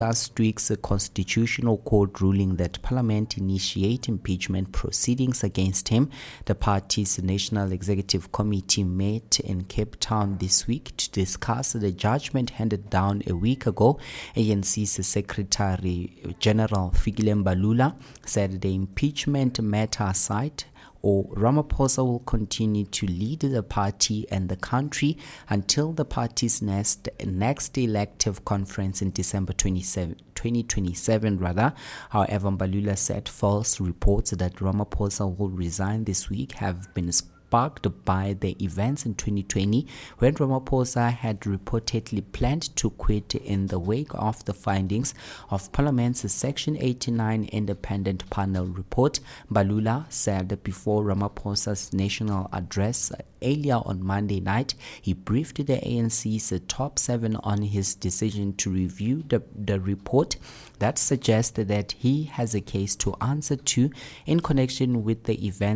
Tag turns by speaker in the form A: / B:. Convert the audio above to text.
A: last week's Constitutional Court ruling that Parliament initiate impeachment proceedings against him. The party's National Executive Committee met in Cape Town this week to discuss the judgment handed down a week ago. ANC's Secretary General Fikile Mbalula said the impeachment matter aside, Ramaphosa will continue to lead the party and the country until the party's next elective conference in December 2027. However, Mbalula said false reports that Ramaphosa will resign this week have been sparked by the events in 2020 when Ramaphosa had reportedly planned to quit in the wake of the findings of Parliament's Section 89 independent panel report. Mbalula said before Ramaphosa's national address earlier on Monday night, he briefed the ANC's top 7 on his decision to review the report that suggested that he has a case to answer to in connection with the events